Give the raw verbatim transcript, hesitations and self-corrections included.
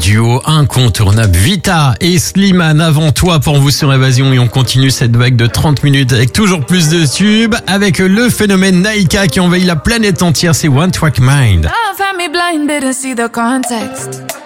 duo incontournable. Vita et Slimane avant toi pour vous sur Évasion, et on continue cette vague de trente minutes avec toujours plus de tubes avec le phénomène Naika qui envahit la planète entière, c'est One Track Mind. Love had me blinded to see the context.